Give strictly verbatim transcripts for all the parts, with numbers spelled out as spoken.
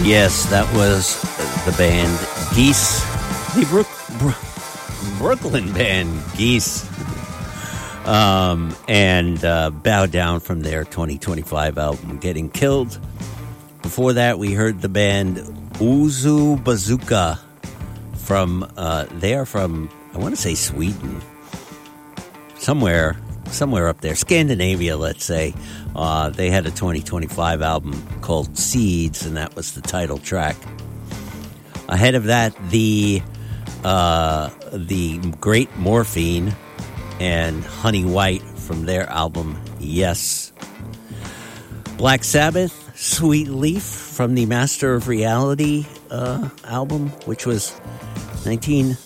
Yes, that was the band Geese, the Brook, Bro- Brooklyn band Geese, um, and uh, Bow Down from their twenty twenty-five album Getting Killed. Before that, we heard the band Uzu Bazooka from, uh, they are from, I want to say Sweden, somewhere, somewhere up there, Scandinavia, let's say. Uh, they had a twenty twenty-five album called Seeds, and that was the title track. Ahead of that, the uh, the Great Morphine and Honey White from their album Yes. Black Sabbath, Sweet Leaf from the Master of Reality uh, album, which was nineteen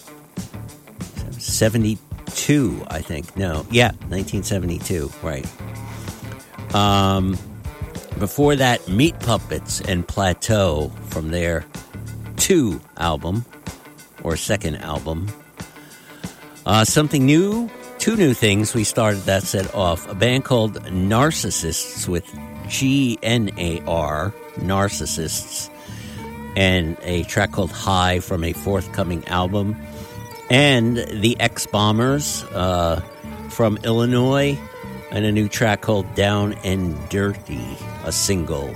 seventy-two, I think. No, yeah, nineteen seventy-two, right. Um, before that, Meat Puppets and Plateau from their Two album, or second album. Uh, something new, two new things we started that set off. A band called Narcissists with G N A R, Narcissists, and a track called High from a forthcoming album. And the X-Bombers uh, from Illinois, and a new track called Down and Dirty, a single.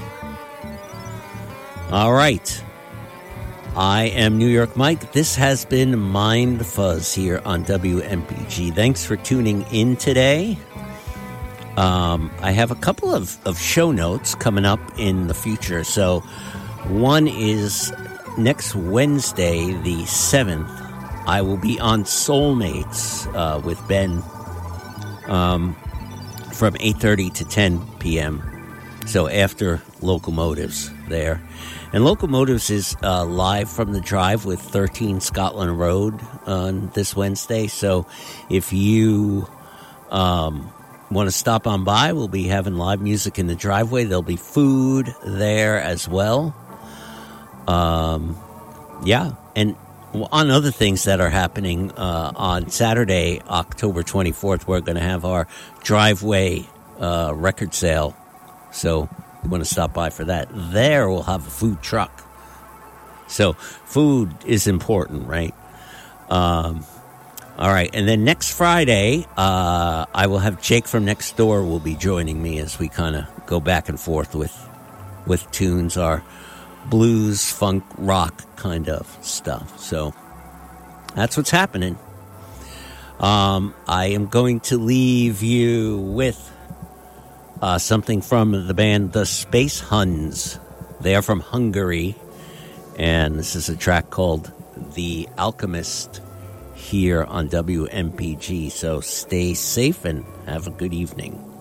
All right. I am New York Mike. This has been Mind Fuzz here on W M P G. Thanks for tuning in today. Um, I have a couple of, of show notes coming up in the future. So one is next Wednesday, the seventh, I will be on Soulmates uh, with Ben. Um... from eight thirty to ten p.m., so after Locomotives there. And Locomotives is uh, live from the drive with thirteen Scotland Road on this Wednesday, so if you um, want to stop on by, we'll be having live music in the driveway. There'll be food there as well. Um, yeah, and on other things that are happening, uh, on Saturday, October twenty-fourth, we're going to have our driveway uh, record sale. So you want to stop by for that. There we'll have a food truck. So food is important, right? Um, all right. And then next Friday, uh, I will have Jake from Next Door will be joining me as we kind of go back and forth with, with tunes, our blues, funk, rock kind of stuff. So that's what's happening. Um, I am going to leave you with uh, something from the band The Space Huns. They are from Hungary, and this is a track called The Alchemist here on W M P G. So stay safe and have a good evening.